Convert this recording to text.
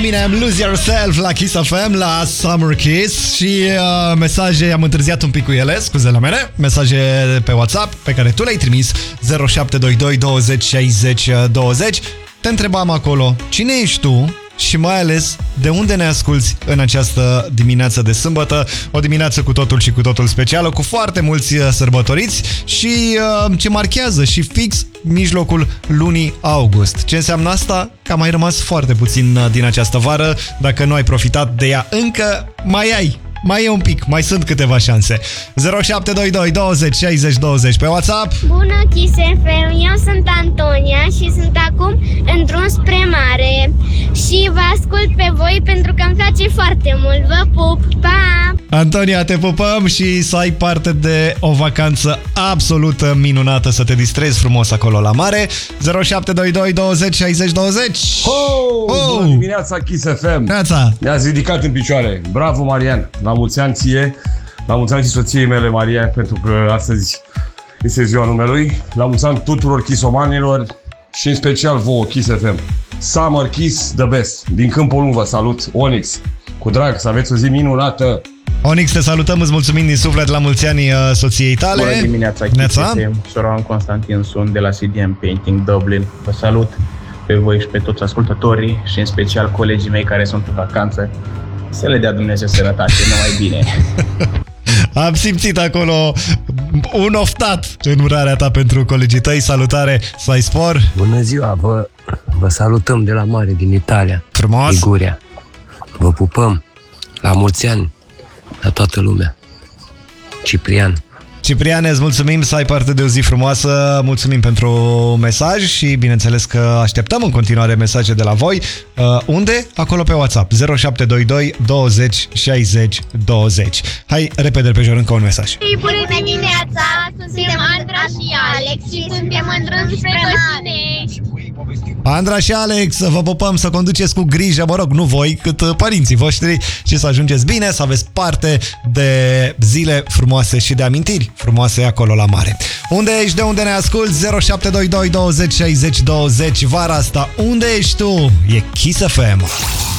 Eminem, Lose Yourself la Kiss FM, la Summer Kiss. Și mesaje, am întârziat un pic cu ele, scuze la mine. Mesaje pe WhatsApp pe care tu le-ai trimis 0722 20 60 20. Te întrebam acolo, cine ești tu? Și mai ales, de unde ne asculți în această dimineață de sâmbătă? O dimineață cu totul și cu totul specială, cu foarte mulți sărbătoriți și ce marchează și fix mijlocul lunii august. Ce înseamnă asta? Că a mai rămas foarte puțin din această vară. Dacă nu ai profitat de ea încă, mai e un pic, mai sunt câteva șanse. 0722 20 60 20 pe WhatsApp. Bună, Kiss FM, eu sunt Antonia și sunt acum în drum spre mare. Și vă ascult pe voi pentru că îmi place foarte mult. Vă pup, pa! Antonia, te pupăm și să ai parte de o vacanță absolut minunată, să te distrezi frumos acolo la mare. 0722 20 60 20. Bună dimineața, Kiss FM. Neața. Ne-ați ridicat în picioare. Bravo, Marian. La mulți ani ție. La mulți ani și soției mele, Maria, pentru că astăzi este ziua numelui. La mulți ani tuturor kissomanilor și în special vouă, Kiss FM. Summer Kiss, the best. Din Câmpul Lung vă salut, Onyx. Cu drag, să aveți o zi minunată. Onyx, te salutăm, îți mulțumim din suflet, la mulți ani soției tale. Bună dimineața, Kiss FM. Soran Constantin sunt de la CDM Painting Dublin. Vă salut pe voi și pe toți ascultătorii și în special colegii mei care sunt în vacanță. Să le dea Dumnezeu sănătate, numai bine. Am simțit acolo un oftat în urarea ta pentru colegii tăi. Salutare, să ai spor. Bună ziua, vă salutăm de la mare din Italia. Frumos. Liguria. Vă pupăm. La mulți ani la toată lumea. Ciprian. Cipriane, îți mulțumim, să ai parte de o zi frumoasă. Mulțumim pentru mesaj și bineînțeles că așteptăm în continuare mesaje de la voi. Unde? Acolo pe WhatsApp 0722 20 60 20. Hai, repede pe jur, încă un mesaj. Bună dimineața, suntem Andra și Alex și suntem în drum spre Căcinești. Andra și Alex, vă pupăm, să conduceți cu grijă, mă rog, nu voi, cât părinții voștri, și să ajungeți bine, să aveți parte de zile frumoase și de amintiri frumoase acolo la mare. Unde ești, de unde ne asculti? 0722 20 60 20. Vara asta, unde ești tu? E Kiss FM.